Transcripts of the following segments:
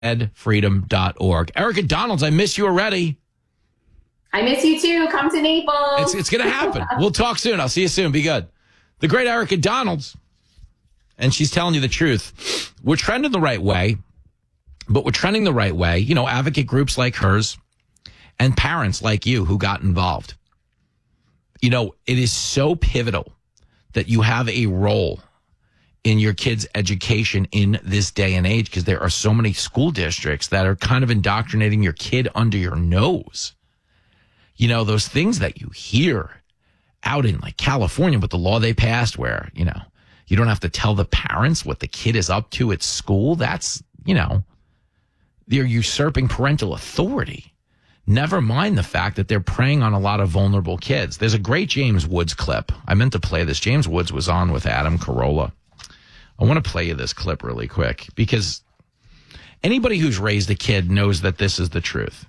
edfreedom.org. Erica Donalds, I miss you already. I miss you too. Come to Naples. It's going to happen. We'll talk soon. I'll see you soon. Be good. The great Erica Donalds. And she's telling you the truth. We're trending the right way, but we're trending the right way. You know, advocate groups like hers and parents like you who got involved. You know, it is so pivotal that you have a role in your kids' education in this day and age, because there are so many school districts that are kind of indoctrinating your kid under your nose. You know, those things that you hear out in like California with the law they passed where, you know, you don't have to tell the parents what the kid is up to at school. That's, you know, they're usurping parental authority. Never mind the fact that they're preying on a lot of vulnerable kids. There's a great James Woods clip. I meant to play this. James Woods was on with Adam Carolla. I want to play you this clip really quick because anybody who's raised a kid knows that this is the truth.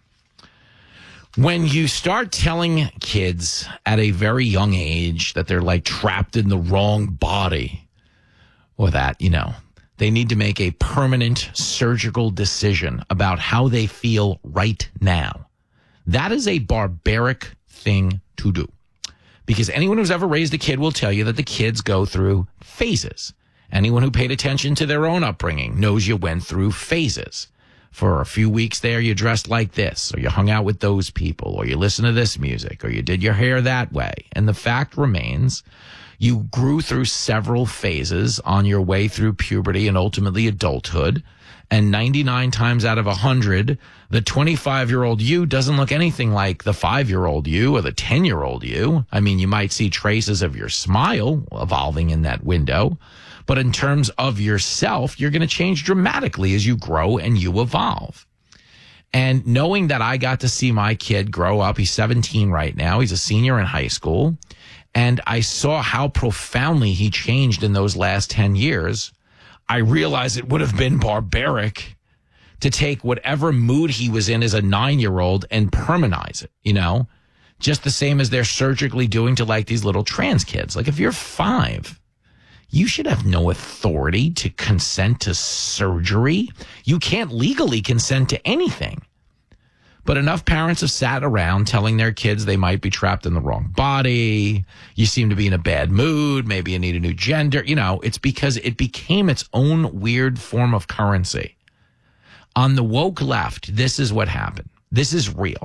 When you start telling kids at a very young age that they're like trapped in the wrong body, or that, you know, they need to make a permanent surgical decision about how they feel right now, that is a barbaric thing to do. Because anyone who's ever raised a kid will tell you that the kids go through phases. Anyone who paid attention to their own upbringing knows you went through phases. For a few weeks there, you dressed like this, or you hung out with those people, or you listened to this music, or you did your hair that way. And the fact remains, you grew through several phases on your way through puberty and ultimately adulthood. And 99 times out of 100, the 25-year-old you doesn't look anything like the 5-year-old you or the 10-year-old you. I mean, you might see traces of your smile evolving in that window. But in terms of yourself, you're going to change dramatically as you grow and you evolve. And knowing that I got to see my kid grow up, he's 17 right now. He's a senior in high school. And I saw how profoundly he changed in those last 10 years. I realized it would have been barbaric to take whatever mood he was in as a 9-year-old and permanize it, you know, just the same as they're surgically doing to like these little trans kids. Like if you're 5, you should have no authority to consent to surgery. You can't legally consent to anything. But enough parents have sat around telling their kids they might be trapped in the wrong body. You seem to be in a bad mood. Maybe you need a new gender. You know, it's because it became its own weird form of currency. On the woke left, this is what happened. This is real.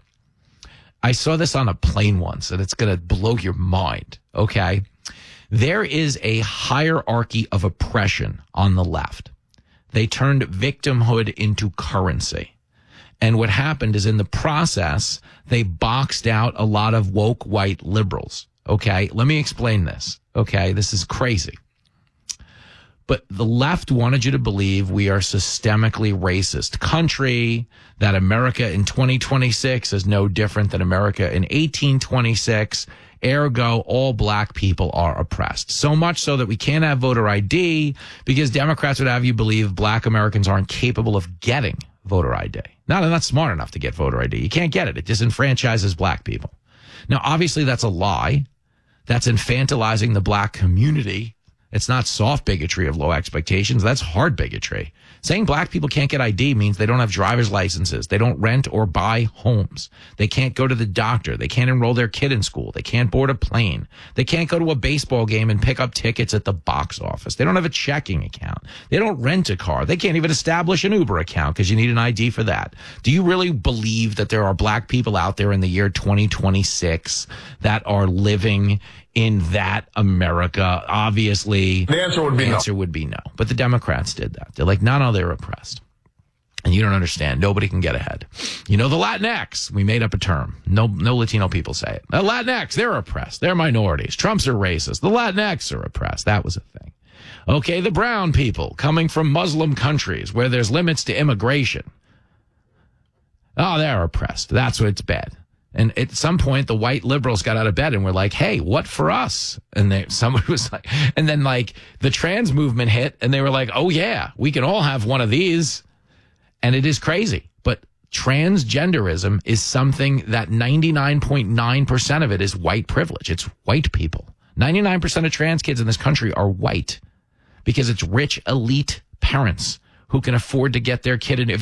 I saw this on a plane once, and it's going to blow your mind, okay? There is a hierarchy of oppression on the left. They turned victimhood into currency. And what happened is in the process, they boxed out a lot of woke white liberals. Okay, let me explain this. Okay, this is crazy. But the left wanted you to believe we are systemically racist country, that America in 2026 is no different than America in 1826. Ergo, all black people are oppressed. So much so that we can't have voter ID because Democrats would have you believe black Americans aren't capable of getting voter ID. No, they're not smart enough to get voter ID. You can't get it. It disenfranchises black people. Now, obviously, that's a lie. That's infantilizing the black community. It's not soft bigotry of low expectations. That's hard bigotry. Saying black people can't get ID means they don't have driver's licenses. They don't rent or buy homes. They can't go to the doctor. They can't enroll their kid in school. They can't board a plane. They can't go to a baseball game and pick up tickets at the box office. They don't have a checking account. They don't rent a car. They can't even establish an Uber account because you need an ID for that. Do you really believe that there are black people out there in the year 2026 that are living in that America? Obviously, the answer would be no. But the Democrats did that. They're like, no, they're oppressed. And you don't understand. Nobody can get ahead. You know, the Latinx, we made up a term. No Latino people say it. The Latinx, they're oppressed. They're minorities. Trumps are racist. The Latinx are oppressed. That was a thing. Okay, the brown people coming from Muslim countries where there's limits to immigration. Oh, they're oppressed. That's what's bad. And at some point, the white liberals got out of bed and were like, hey, what for us? And somebody was like, and then like the trans movement hit and they were like, oh yeah, we can all have one of these. And it is crazy. But transgenderism is something that 99.9% of it is white privilege. It's white people. 99% of trans kids in this country are white because it's rich elite parents who can afford to get their kid in.